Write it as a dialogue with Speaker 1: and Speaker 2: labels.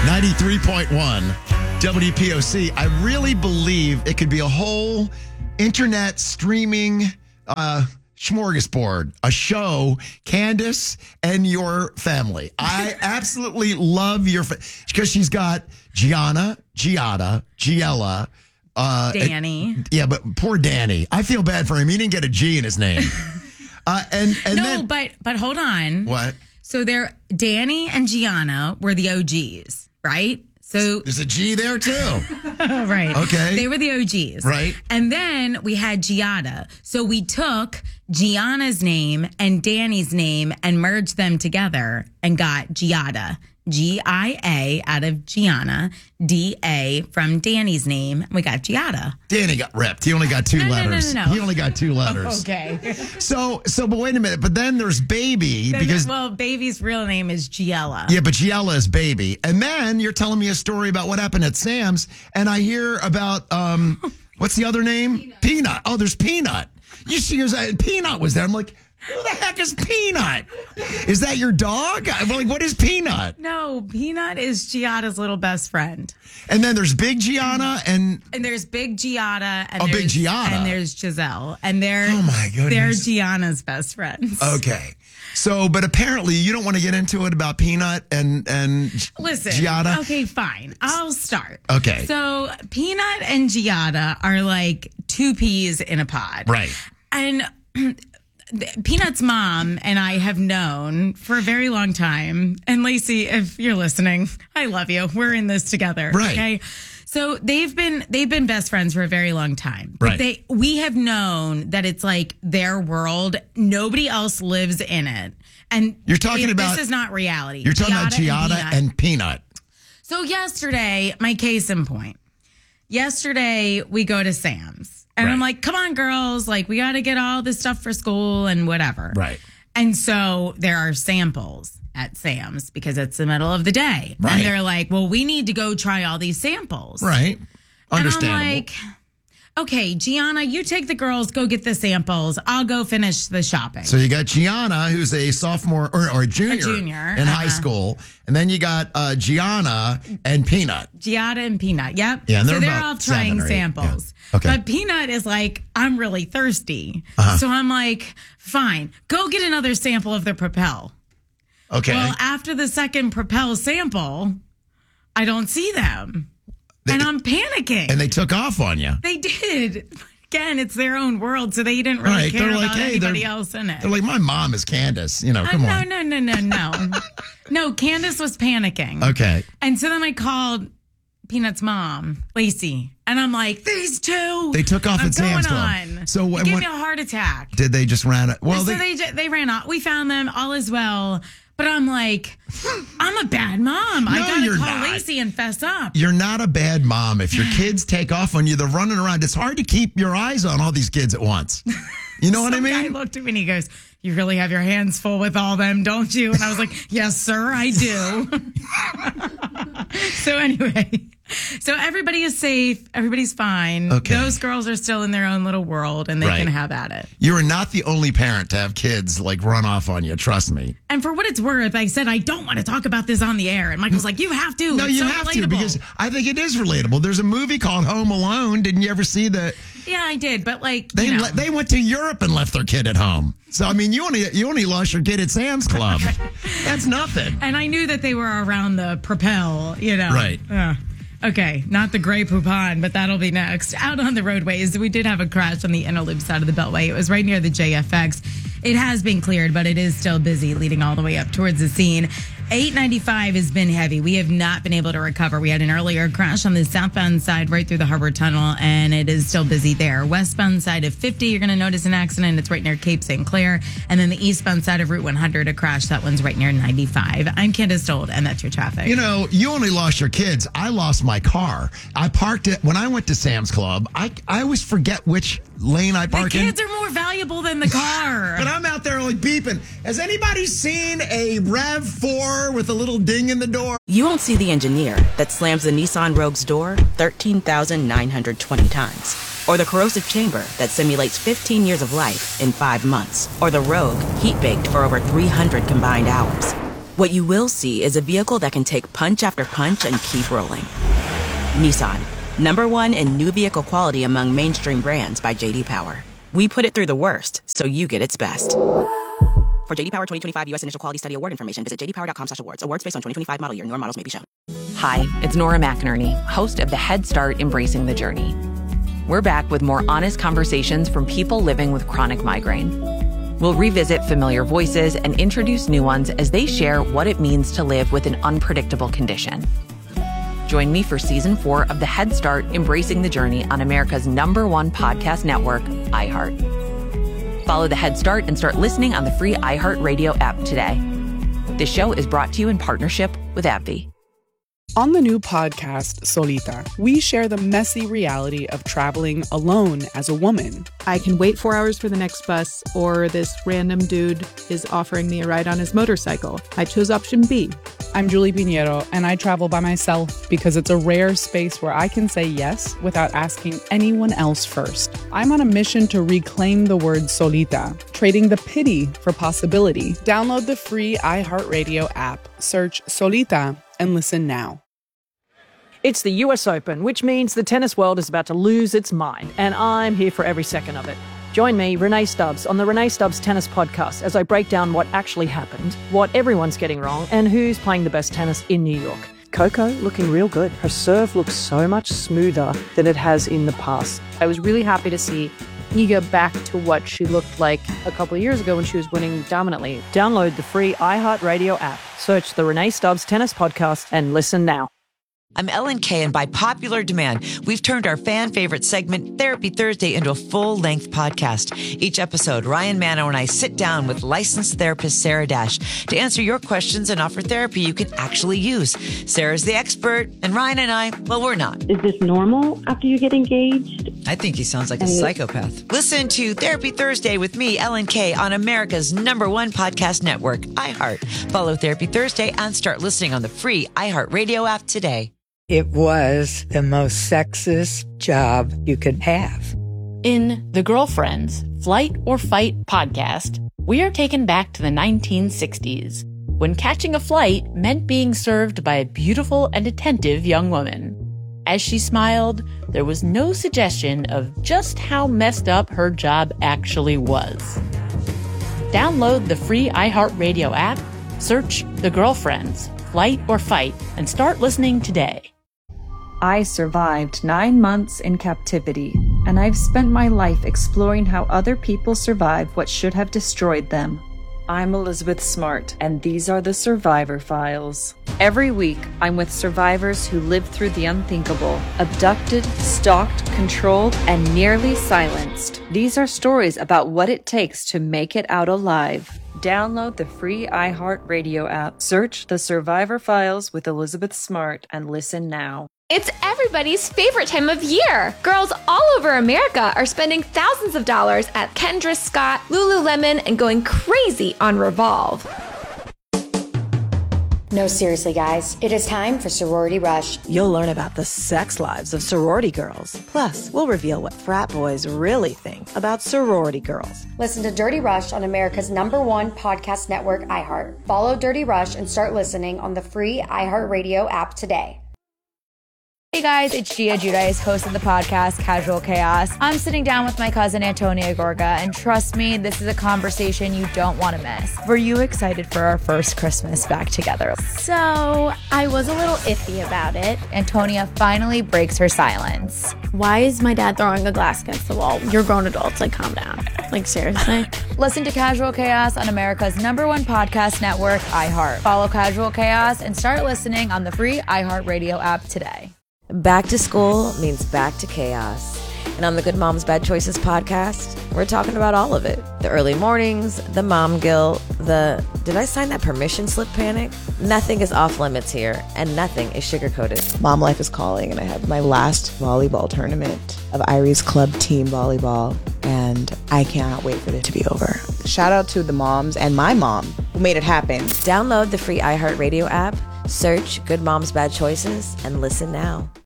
Speaker 1: 93.1 WPOC. I really believe it could be a whole internet streaming smorgasbord, a show, Candace and your family. I absolutely love your because she's got Gianna, Giella,
Speaker 2: Danny.
Speaker 1: Yeah, but poor Danny. I feel bad for him. He didn't get a G in his name.
Speaker 2: But hold on.
Speaker 1: What?
Speaker 2: So Danny and Gianna were the OGs, right? So
Speaker 1: there's a G there too.
Speaker 2: Right.
Speaker 1: Okay.
Speaker 2: They were the OGs.
Speaker 1: Right.
Speaker 2: And then we had Giada. So we took Gianna's name and Danny's name and merged them together and got Giada. G-I-A out of Gianna, D-A from Danny's name. We got Giada.
Speaker 1: Danny got ripped. He only got two letters.
Speaker 2: No.
Speaker 1: He only got two letters.
Speaker 2: Okay.
Speaker 1: So, but wait a minute. But then there's Baby because
Speaker 2: Baby's real name is Giella.
Speaker 1: Yeah, but Giella is Baby. And then you're telling me a story about what happened at Sam's, and I hear about what's the other name? Peanut. Oh, there's Peanut. You see, Peanut was there. I'm like, who the heck is Peanut? Is that your dog? I'm like, what is Peanut?
Speaker 2: No, Peanut is Giada's little best friend.
Speaker 1: And then there's Big Gianna and
Speaker 2: there's Big Giada and
Speaker 1: Big Giada.
Speaker 2: And there's Giselle. And they're
Speaker 1: my goodness.
Speaker 2: They're Gianna's best friends.
Speaker 1: Okay. So, but apparently you don't want to get into it about Peanut and
Speaker 2: Listen,
Speaker 1: Giada.
Speaker 2: Okay, fine. I'll start.
Speaker 1: Okay.
Speaker 2: So Peanut and Giada are like two peas in a pod.
Speaker 1: Right.
Speaker 2: And Peanut's mom and I have known for a very long time. And Lacey, if you're listening, I love you. We're in this together.
Speaker 1: Right.
Speaker 2: Okay. So they've been best friends for a very long time.
Speaker 1: Right.
Speaker 2: We have known that it's like their world. Nobody else lives in it. And
Speaker 1: you're talking about
Speaker 2: this is not reality.
Speaker 1: You're talking about Giada and Peanut.
Speaker 2: So yesterday, my case in point. Yesterday we go to Sam's. And I'm like, come on, girls. Like, we got to get all this stuff for school and whatever.
Speaker 1: Right.
Speaker 2: And so there are samples at Sam's because it's the middle of the day.
Speaker 1: Right.
Speaker 2: And they're like, well, we need to go try all these samples.
Speaker 1: Right. Understandable.
Speaker 2: And I'm like, okay, Gianna, you take the girls, go get the samples. I'll go finish the shopping.
Speaker 1: So you got Gianna, who's a sophomore or a junior in high school. And then you got Gianna and Peanut.
Speaker 2: Giada and Peanut, yep.
Speaker 1: Yeah, and
Speaker 2: so they're all trying samples.
Speaker 1: Yeah. Okay.
Speaker 2: But Peanut is like, I'm really thirsty. So I'm like, fine, go get another sample of the Propel.
Speaker 1: Okay.
Speaker 2: Well, after the second Propel sample, I don't see them. And I'm panicking.
Speaker 1: And they took off on you.
Speaker 2: They did. Again, it's their own world, so they didn't really care about anybody else in it.
Speaker 1: They're like, my mom is Candace. Come on.
Speaker 2: No. No, Candace was panicking.
Speaker 1: Okay.
Speaker 2: And so then I called Peanut's mom, Lacey, and I'm like, these two.
Speaker 1: They took off at Sam's Club.
Speaker 2: So it gave me a heart attack.
Speaker 1: Did they just ran it? Well,
Speaker 2: so they ran off. We found them. All is well. But I'm like, I'm a bad mom. I got to call Lacey and fess up.
Speaker 1: You're not a bad mom. If your kids take off on you, they're running around. It's hard to keep your eyes on all these kids at once. You know what I mean?
Speaker 2: Some guy looked at me and he goes, you really have your hands full with all them, don't you? And I was like, yes, sir, I do. So anyway, so everybody is safe. Everybody's fine.
Speaker 1: Okay.
Speaker 2: Those girls are still in their own little world and they can have at it.
Speaker 1: You are not the only parent to have kids like run off on you. Trust me.
Speaker 2: And for what it's worth, I said, I don't want to talk about this on the air. And Michael's like, you have to.
Speaker 1: No,
Speaker 2: it's
Speaker 1: you
Speaker 2: so
Speaker 1: have
Speaker 2: relatable.
Speaker 1: to because I think it is relatable. There's a movie called Home Alone. Didn't you ever see that?
Speaker 2: Yeah, I did. But like,
Speaker 1: they went to Europe and left their kid at home. So, I mean, you only lost your kid at Sam's Club. That's nothing.
Speaker 2: And I knew that they were around the Propel,
Speaker 1: Right.
Speaker 2: Okay, not the Grey Poupon, but that'll be next. Out on the roadways, we did have a crash on the inner loop side of the Beltway. It was right near the JFX. It has been cleared, but it is still busy, leading all the way up towards the scene. 895 has been heavy. We have not been able to recover. We had an earlier crash on the southbound side right through the Harbor Tunnel, and it is still busy there. Westbound side of 50, you're going to notice an accident. It's right near Cape St. Clair. And then the eastbound side of Route 100, a crash. That one's right near 95. I'm Candace Stold, and that's your traffic.
Speaker 1: You only lost your kids. I lost my car. I parked it when I went to Sam's Club. I always forget which lane I park in.
Speaker 2: The kids are more valuable than the car.
Speaker 1: But I'm out there like beeping. Has anybody seen a RAV4 with a little ding in the door?
Speaker 3: You won't see the engineer that slams the Nissan Rogue's door 13,920 times. Or the corrosive chamber that simulates 15 years of life in 5 months. Or the Rogue heat-baked for over 300 combined hours. What you will see is a vehicle that can take punch after punch and keep rolling. Nissan, #1 in new vehicle quality among mainstream brands by J.D. Power. We put it through the worst, so you get its best. For J.D. Power 2025 U.S. Initial Quality Study Award information, visit jdpower.com/awards. Awards based on 2025 model year. Newer models may be shown.
Speaker 4: Hi, it's Nora McInerney, host of the Head Start Embracing the Journey. We're back with more honest conversations from people living with chronic migraine. We'll revisit familiar voices and introduce new ones as they share what it means to live with an unpredictable condition. Join me for Season 4 of the Head Start Embracing the Journey on America's #1 podcast network, iHeart. Follow the Head Start and start listening on the free iHeartRadio app today. This show is brought to you in partnership with AbbVie.
Speaker 5: On the new podcast, Solita, we share the messy reality of traveling alone as a woman.
Speaker 6: I can wait 4 hours for the next bus, or this random dude is offering me a ride on his motorcycle. I chose option B.
Speaker 5: I'm Julie Pinheiro, and I travel by myself because it's a rare space where I can say yes without asking anyone else first. I'm on a mission to reclaim the word solita, trading the pity for possibility. Download the free iHeartRadio app, search Solita, and listen now.
Speaker 7: It's the US Open, which means the tennis world is about to lose its mind, and I'm here for every second of it. Join me, Renee Stubbs, on the Renee Stubbs Tennis Podcast as I break down what actually happened, what everyone's getting wrong, and who's playing the best tennis in New York. Coco looking real good. Her serve looks so much smoother than it has in the past.
Speaker 6: I was really happy to see Iga back to what she looked like a couple of years ago when she was winning dominantly.
Speaker 7: Download the free iHeartRadio app, search the Renee Stubbs Tennis Podcast, and listen now.
Speaker 8: I'm Ellen Kay, and by popular demand, we've turned our fan favorite segment, Therapy Thursday, into a full-length podcast. Each episode, Ryan Mano and I sit down with licensed therapist Sarah Dash to answer your questions and offer therapy you can actually use. Sarah's the expert, and Ryan and I, well, we're not.
Speaker 9: Is this normal after you get engaged?
Speaker 8: I think he sounds like a psychopath. Listen to Therapy Thursday with me, Ellen Kay, on America's #1 podcast network, iHeart. Follow Therapy Thursday and start listening on the free iHeartRadio app today.
Speaker 10: It was the most sexist job you could have.
Speaker 11: In The Girlfriends, Flight or Fight podcast, we are taken back to the 1960s, when catching a flight meant being served by a beautiful and attentive young woman. As she smiled, there was no suggestion of just how messed up her job actually was. Download the free iHeartRadio app, search The Girlfriends, Flight or Fight, and start listening today.
Speaker 12: I survived 9 months in captivity, and I've spent my life exploring how other people survived what should have destroyed them. I'm Elizabeth Smart, and these are the Survivor Files. Every week, I'm with survivors who lived through the unthinkable, abducted, stalked, controlled, and nearly silenced. These are stories about what it takes to make it out alive. Download the free iHeartRadio app, search The Survivor Files with Elizabeth Smart, and listen now.
Speaker 13: It's everybody's favorite time of year. Girls all over America are spending thousands of dollars at Kendra Scott, Lululemon, and going crazy on Revolve.
Speaker 14: No, seriously, guys. It is time for Sorority Rush.
Speaker 3: You'll learn about the sex lives of sorority girls. Plus, we'll reveal what frat boys really think about sorority girls.
Speaker 14: Listen to Dirty Rush on America's #1 podcast network, iHeart. Follow Dirty Rush and start listening on the free iHeartRadio app today.
Speaker 15: Hey guys, it's Gia Giudice, host of the podcast Casual Chaos. I'm sitting down with my cousin Antonia Gorga, and trust me, this is a conversation you don't want to miss.
Speaker 16: Were you excited for our first Christmas back together?
Speaker 15: So, I was a little iffy about it. Antonia finally breaks her silence.
Speaker 17: Why is my dad throwing a glass against the wall? You're grown adults, like calm down. Like seriously?
Speaker 15: Listen to Casual Chaos on America's #1 podcast network, iHeart. Follow Casual Chaos and start listening on the free iHeartRadio app today.
Speaker 18: Back to school means back to chaos. And on the Good Moms Bad Choices podcast, we're talking about all of it. The early mornings, the mom guilt, the did I sign that permission slip panic? Nothing is off limits here, and nothing is sugar-coated.
Speaker 19: Mom life is calling, and I have my last volleyball tournament of Irie's club team volleyball, and I cannot wait for it to be over. Shout out to the moms and my mom who made it happen.
Speaker 18: Download the free iHeartRadio app, search Good Moms Bad Choices, and listen now.